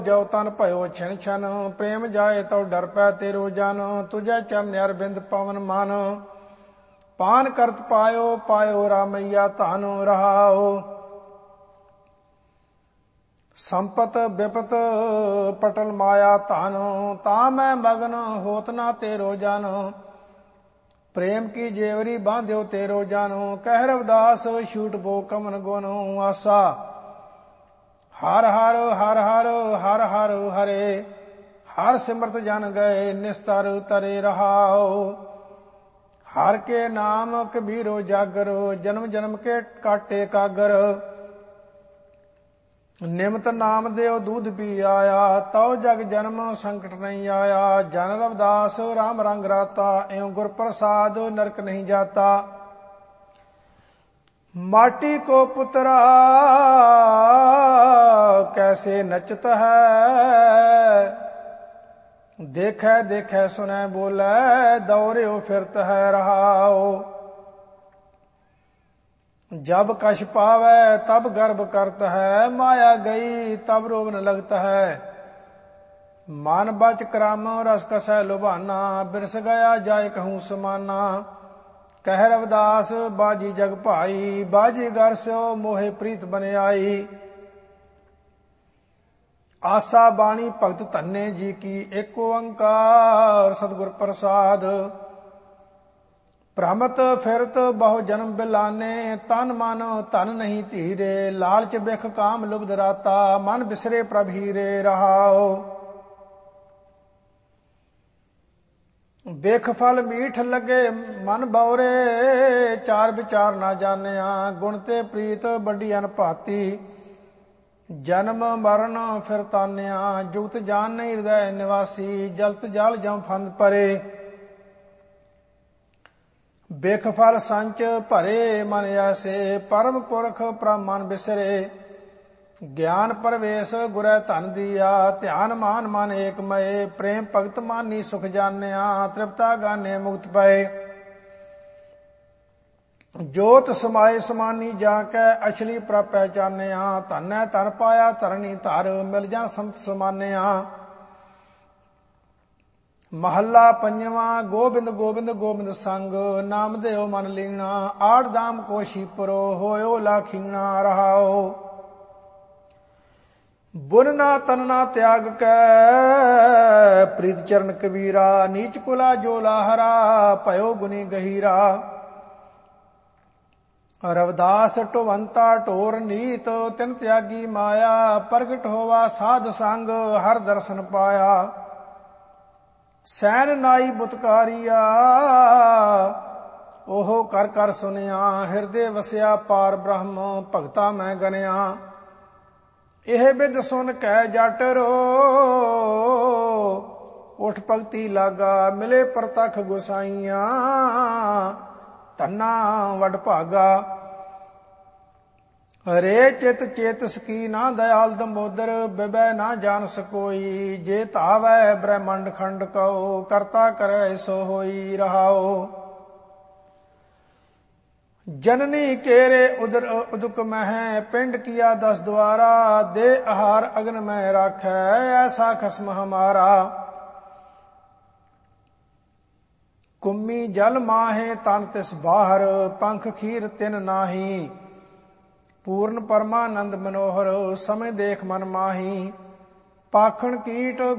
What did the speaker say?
जो तन भयो छिन छन, प्रेम जाए तो डर पै तेरो जन। तुझे चरण अरविंद पवन मन, पान करत पायो पायो रामैया धन रहाओ। संपत विपत पटल माया धन, ता मैं मगन होत ना तेरो जन। प्रेम की जेवरी बांध्यो तेरो जन, कह रविदास छूट बो कमन गुन। आसा हर हर हर हर हर हर हरे, हर सिमरत जन गए निस्तर तरे रहाओ। हर के नाम कबीरो जागर, जन्म जन्म के काटे कागर। निमत नाम देव दूध पी आया, तौ जग जन्म संकट नहीं आया। जन रविदास राम रंग राता, एवं गुर प्रसाद नरक नहीं जाता। माटी को पुतरा कैसे नचत है, देखे देखे सुने बोले दौड़ो फिरत है रहाओ। जब कश पावे तब गर्भ करत है, माया गई तब रोग न लगता है। मन बच क्रम रस कसै लुभाना, बिरस गया जाय कहूँ समाना। कह रविदास बाजी जग भाई, बाजी घर स्यो मोहे प्रीत बने आई। आसा बाणी भगत धन्य जी की, एक ओंकार सतगुर प्रसाद। भ्रमत फिरत बहु जन्म बिलाने, तन मन धन नहीं धीरे। लालच बिख काम लुब्ध राता, मन बिसरे प्रभ हीरे रहाओ। बिख फल मीठ लगे मन बौरे, चार विचार ना जानिया। गुण ते प्रीत बड़ी अनभाती, जन्म मरण फिर तानिया। जुगत जान नहीं हृदय निवासी, जलत जल जम फंद परे। बिख फल संच भरे मन ऐसे, परम पुरख परम मन बिसरे। ज्ञान परवेश गुरै धन दिया, ध्यान मान मन एक मय। प्रेम भगत मानी सुख जानिया, तृप्ता गाने मुक्त पए। जोत समाए समानी जाकै, अछली प्रभ पहचानिया। धन है धन पाया धरनी धर, मिल जा संत समानिया। महला पंजवा। गोबिंद गोबिंद गोबिंद संग, नाम देव मन लीना। आठ दाम को शीपरो, होयो लाखीना रहाओ। बुनना तनना त्याग कै, प्रीत चरण कबीरा। नीच कुला जोला हरा, भयो गुनी गहीरा। रविदास टोवंता टोर नीत, तिन त्यागी माया। प्रगट होवा साध संग, हर दर्शन पाया। सैन नाई बुतकारिया, ओहो कर कर सुनिया। हिरदे वसिया पार ब्रह्म, भगता मैं गनिया। ਇਹ ਬਿਦ ਸੁਨ ਕੈ ਜਟ ਰੋ, ਉਠ ਭਗਤੀ ਲਾਗਾ। ਮਿਲੇ ਪ੍ਰਤਖ ਗੁਸਾਈਆਂ, ਧੰਨਾ ਵਡ ਭਾਗਾ। ਹਰੇ ਚਿਤ ਚੇਤਸ ਕੀ ਨਾ ਦਇਆਲ ਦਮੋਦਰ, ਬਿਬੈ ਨਾ ਜਾਣ ਸਕੋਈ। ਜੇ ਧਾਵੈ ਬ੍ਰਹਮੰਡ ਖੰਡ ਕਉ, ਕਰਤਾ ਕਰੈ ਸੋ ਹੋਈ ਰਹਾਓ। जननी केरे उदर उदक मह, पिंड किया 10 द्वारा। दे आहार अग्न में राखै, ऐसा खसम हमारा। कुम्मी जल माहे तन तिस बाहर, पंख खीर तिन नाही। पूर्ण परमानंद मनोहर, समय देख मन माही। पाखण कीट